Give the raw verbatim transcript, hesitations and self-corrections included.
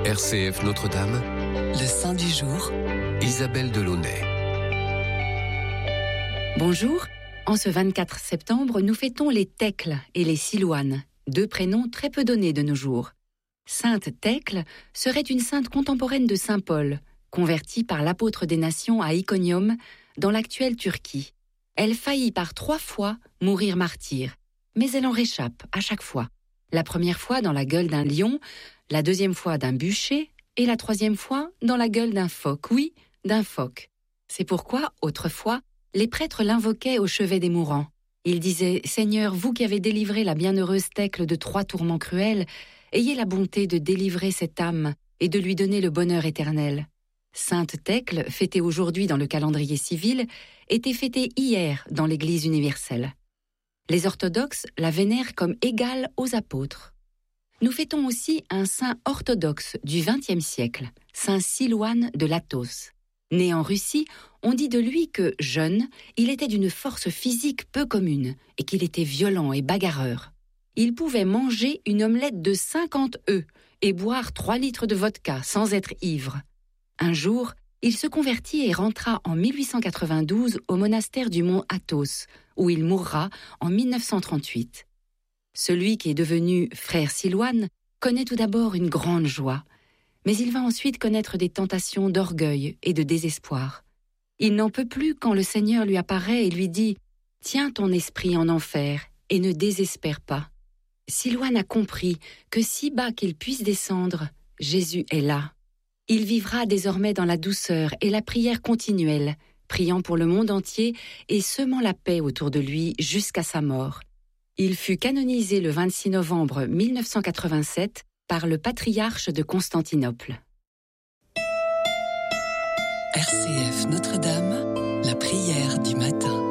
R C F Notre-Dame, le Saint du jour, Isabelle Delaunay. Bonjour, en ce vingt-quatre septembre, nous fêtons les Thècle et les Silouane, deux prénoms très peu donnés de nos jours. Sainte Thècle serait une sainte contemporaine de saint Paul, convertie par l'apôtre des nations à Iconium, dans l'actuelle Turquie. Elle faillit par trois fois mourir martyre, mais elle en réchappe à chaque fois. La première fois dans la gueule d'un lion, la deuxième fois d'un bûcher, et la troisième fois dans la gueule d'un phoque, oui, d'un phoque. C'est pourquoi, autrefois, les prêtres l'invoquaient au chevet des mourants. Ils disaient « Seigneur, vous qui avez délivré la bienheureuse Thècle de trois tourments cruels, ayez la bonté de délivrer cette âme et de lui donner le bonheur éternel. » Sainte Thècle, fêtée aujourd'hui dans le calendrier civil, était fêtée hier dans l'Église universelle. Les orthodoxes la vénèrent comme égale aux apôtres. Nous fêtons aussi un saint orthodoxe du vingtième siècle, saint Silouane de Latos. Né en Russie, on dit de lui que, jeune, il était d'une force physique peu commune et qu'il était violent et bagarreur. Il pouvait manger une omelette de cinquante œufs et boire trois litres de vodka sans être ivre. Un jour, il se convertit et rentra en mille huit cent quatre-vingt-douze au monastère du mont Athos, où il mourra en mille neuf cent trente-huit. Celui qui est devenu frère Silouane connaît tout d'abord une grande joie, mais il va ensuite connaître des tentations d'orgueil et de désespoir. Il n'en peut plus quand le Seigneur lui apparaît et lui dit « Tiens ton esprit en enfer et ne désespère pas ». Silouane a compris que si bas qu'il puisse descendre, Jésus est là. Il vivra désormais dans la douceur et la prière continuelle, priant pour le monde entier et semant la paix autour de lui jusqu'à sa mort. Il fut canonisé le vingt-six novembre mille neuf cent quatre-vingt-sept par le patriarche de Constantinople. R C F Notre-Dame, la prière du matin.